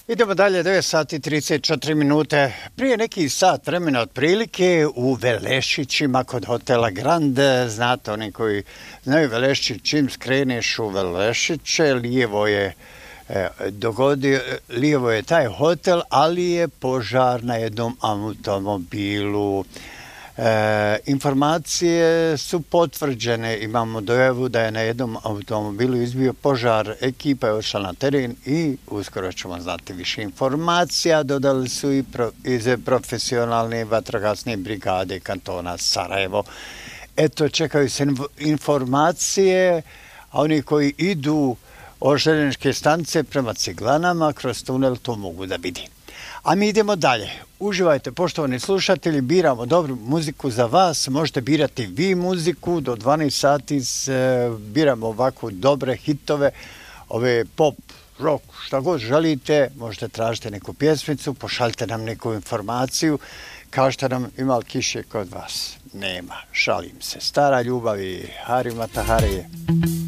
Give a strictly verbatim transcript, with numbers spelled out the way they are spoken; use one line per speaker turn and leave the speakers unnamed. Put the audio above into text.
Idemo dalje, devet sati trideset četiri minute. Prije neki sat vremena otprilike u Velešićima kod hotela Grand, znate oni koji znaju Velešić, čim skreneš u Velešiće, lijevo je e, dogodio, lijevo je taj hotel, ali je požar na jednom automobilu. E, informacije su potvrđene, imamo dojavu da je na jednom automobilu izbio požar, ekipa je ošla na teren i uskoro ćemo znati više informacija. Dodali su i pro, iz profesionalne vatrogasne brigade kantona Sarajevo. Eto, čekaju se informacije, a oni koji idu od željezničke stanice prema Ciglanama kroz tunel to mogu da vidi. A mi idemo dalje. Uživajte, poštovani slušatelji, biramo dobru muziku za vas. Možete birati vi muziku, do dvanaest sati biramo ovako dobre hitove, ove pop, rock, šta god želite. Možete tražiti neku pjesmicu, pošaljite nam neku informaciju. Kažete nam, ima li kiše kod vas? Nema, šalim se. Stara ljubav i Hari Mata Hari.